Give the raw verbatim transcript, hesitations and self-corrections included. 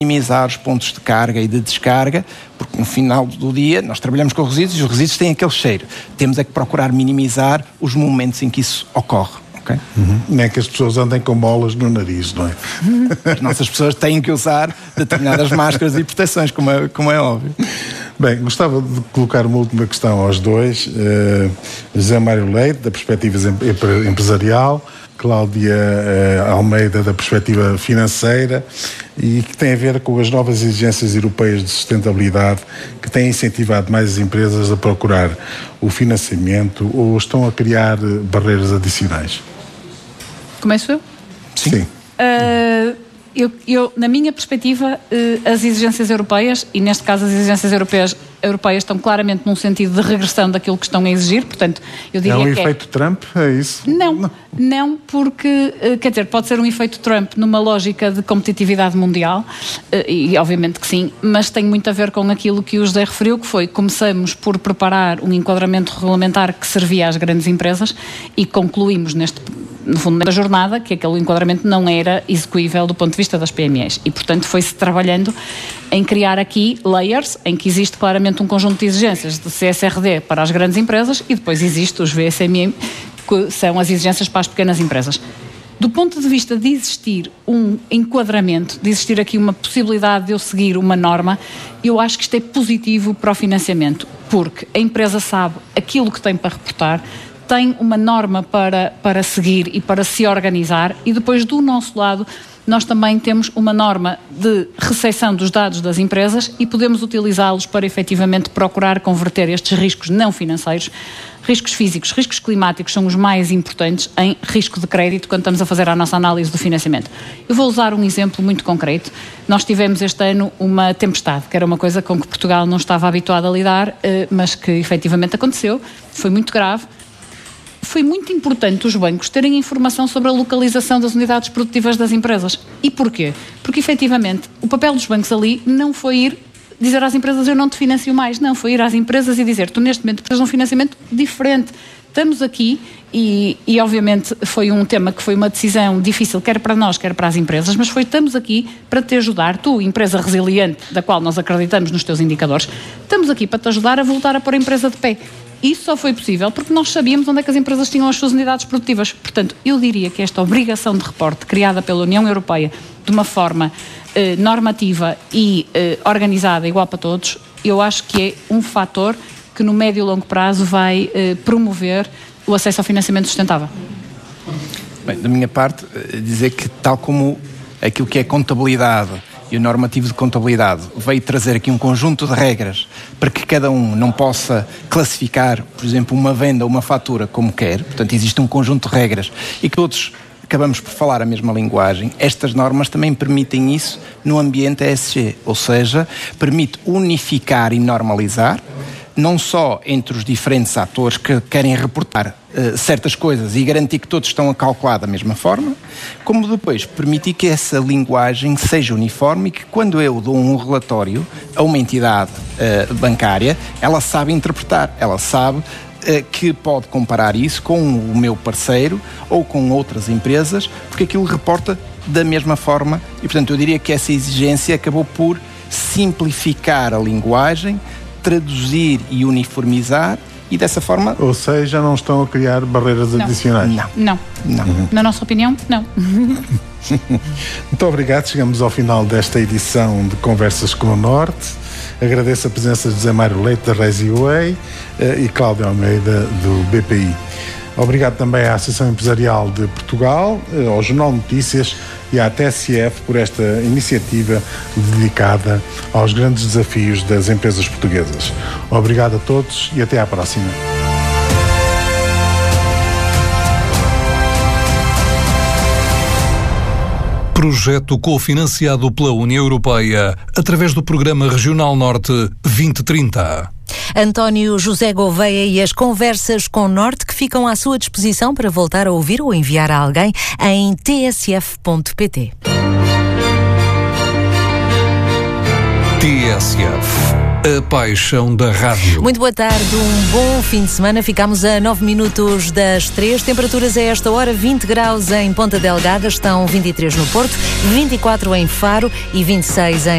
minimizar os pontos de carga e de descarga, porque no final do dia nós trabalhamos com resíduos e os resíduos têm aquele cheiro. Temos é que procurar minimizar os momentos em que isso ocorre. Okay? Uhum. Nem que as pessoas andem com bolas no nariz, não é? As nossas pessoas têm que usar determinadas máscaras e proteções, como é, como é óbvio. Bem, gostava de colocar uma última questão aos dois. Uh, José Mário Leite, da perspectiva empresarial, Cláudia uh, Almeida, da perspectiva financeira, e que tem a ver com as novas exigências europeias de sustentabilidade que têm incentivado mais as empresas a procurar o financiamento ou estão a criar barreiras adicionais. Começo eu? Sim. Sim. Uh, eu, eu, na minha perspectiva, uh, as exigências europeias, e neste caso as exigências europeias, europeias estão claramente num sentido de regressão daquilo que estão a exigir, portanto, eu diria que é um que efeito é... Trump, é isso? Não, não, não porque, uh, quer dizer, pode ser um efeito Trump numa lógica de competitividade mundial, uh, e obviamente que sim, mas tem muito a ver com aquilo que o José referiu, que foi, começamos por preparar um enquadramento regulamentar que servia às grandes empresas e concluímos neste no fundo da jornada, que aquele enquadramento não era execuível do ponto de vista das P M Es e, portanto, foi-se trabalhando em criar aqui layers, em que existe claramente um conjunto de exigências de C S R D para as grandes empresas e depois existe os V S M M, que são as exigências para as pequenas empresas. Do ponto de vista de existir um enquadramento, de existir aqui uma possibilidade de eu seguir uma norma, eu acho que isto é positivo para o financiamento, porque a empresa sabe aquilo que tem para reportar, tem uma norma para, para seguir e para se organizar e depois do nosso lado nós também temos uma norma de recepção dos dados das empresas e podemos utilizá-los para efetivamente procurar converter estes riscos não financeiros, riscos físicos, riscos climáticos são os mais importantes em risco de crédito quando estamos a fazer a nossa análise do financiamento. Eu vou usar um exemplo muito concreto. Nós tivemos este ano uma tempestade, que era uma coisa com que Portugal não estava habituado a lidar, mas que efetivamente aconteceu, foi muito grave. Foi muito importante os bancos terem informação sobre a localização das unidades produtivas das empresas. E porquê? Porque, efetivamente, o papel dos bancos ali não foi ir dizer às empresas eu não te financio mais, não, foi ir às empresas e dizer tu neste momento precisas de um financiamento diferente. Estamos aqui e, e, obviamente, foi um tema que foi uma decisão difícil, quer para nós, quer para as empresas, mas foi, estamos aqui para te ajudar, tu, empresa resiliente, da qual nós acreditamos nos teus indicadores, estamos aqui para te ajudar a voltar a pôr a empresa de pé. Isso só foi possível porque nós sabíamos onde é que as empresas tinham as suas unidades produtivas. Portanto, eu diria que esta obrigação de reporte criada pela União Europeia de uma forma eh, normativa e eh, organizada igual para todos, eu acho que é um fator que no médio e longo prazo vai eh, promover o acesso ao financiamento sustentável. Bem, da minha parte, dizer que tal como aquilo que é contabilidade e o normativo de contabilidade veio trazer aqui um conjunto de regras para que cada um não possa classificar, por exemplo, uma venda ou uma fatura como quer, portanto existe um conjunto de regras e que todos acabamos por falar a mesma linguagem, estas normas também permitem isso no ambiente E S G, ou seja, permite unificar e normalizar, não só entre os diferentes atores que querem reportar uh, certas coisas e garantir que todos estão a calcular da mesma forma, como depois permitir que essa linguagem seja uniforme e que quando eu dou um relatório a uma entidade uh, bancária, ela sabe interpretar, ela sabe uh, que pode comparar isso com o meu parceiro ou com outras empresas, porque aquilo reporta da mesma forma e, portanto, eu diria que essa exigência acabou por simplificar a linguagem, traduzir e uniformizar e dessa forma... Ou seja, não estão a criar barreiras não. adicionais? Não. Não. não. Uhum. Na nossa opinião, não. Muito obrigado. Chegamos ao final desta edição de Conversas com o Norte. Agradeço a presença de José Mário Leite, da Resiway, e Cláudia Almeida, do B P I. Obrigado também à Associação Empresarial de Portugal, ao Jornal Notícias e à T S F por esta iniciativa dedicada aos grandes desafios das empresas portuguesas. Obrigado a todos e até à próxima. Projeto cofinanciado pela União Europeia através do Programa Regional Norte vinte trinta. António José Gouveia e as Conversas com Norte que ficam à sua disposição para voltar a ouvir ou enviar a alguém em t s f ponto p t. T S F A paixão da rádio. Muito boa tarde, um bom fim de semana. Ficámos a nove minutos das três. Temperaturas a esta hora, vinte graus em Ponta Delgada, estão vinte e três no Porto, vinte e quatro em Faro e vinte e seis em